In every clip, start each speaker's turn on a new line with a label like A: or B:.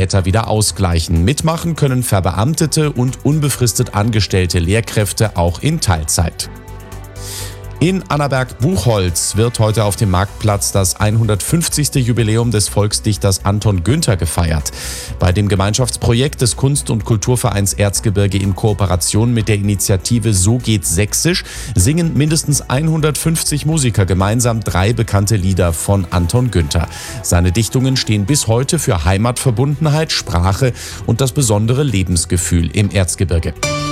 A: Wetter wieder ausgleichen. Mitmachen können verbeamtete und unbefristet angestellte Lehrkräfte auch in Teilzeit. In Annaberg-Buchholz wird heute auf dem Marktplatz das 150. Jubiläum des Volksdichters Anton Günther gefeiert. Bei dem Gemeinschaftsprojekt des Kunst- und Kulturvereins Erzgebirge in Kooperation mit der Initiative So geht Sächsisch singen mindestens 150 Musiker gemeinsam 3 bekannte Lieder von Anton Günther. Seine Dichtungen stehen bis heute für Heimatverbundenheit, Sprache und das besondere Lebensgefühl im Erzgebirge.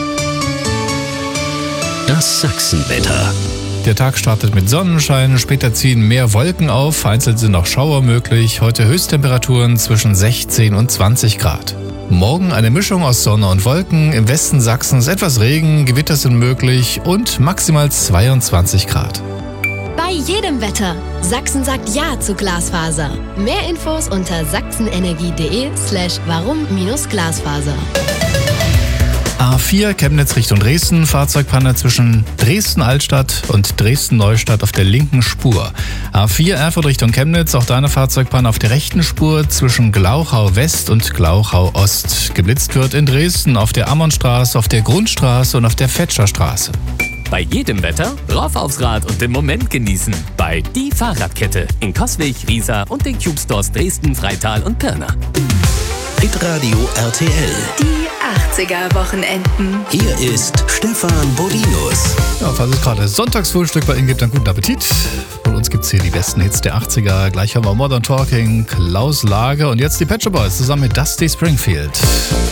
B: Das Sachsenwetter.
C: Der Tag startet mit Sonnenschein, später ziehen mehr Wolken auf, vereinzelt sind auch Schauer möglich. Heute Höchsttemperaturen zwischen 16 und 20 Grad. Morgen eine Mischung aus Sonne und Wolken, im Westen Sachsens etwas Regen, Gewitter sind möglich und maximal 22 Grad.
D: Bei jedem Wetter. Sachsen sagt Ja zu Glasfaser. Mehr Infos unter sachsenenergie.de/warum-Glasfaser.
C: A4 Chemnitz Richtung Dresden, Fahrzeugpanne zwischen Dresden-Altstadt und Dresden-Neustadt auf der linken Spur. A4 Erfurt Richtung Chemnitz, auch da eine Fahrzeugpanne auf der rechten Spur zwischen Glauchau West und Glauchau Ost. Geblitzt wird in Dresden auf der Ammonstraße, auf der Grundstraße und auf der Fetscherstraße.
B: Bei jedem Wetter rauf aufs Rad und den Moment genießen. Bei Die Fahrradkette in Coswig, Riesa und den Cube Stores Dresden, Freital und Pirna.
E: Hitradio RTL.
F: Die 80er-Wochenenden.
E: Hier ist Stefan Bodinus.
C: Ja, falls es gerade Sonntagsfrühstück bei Ihnen gibt, dann guten Appetit. Von uns gibt's hier die besten Hits der 80er. Gleich haben wir Modern Talking, Klaus Lage und jetzt die Pet Shop Boys zusammen mit Dusty Springfield.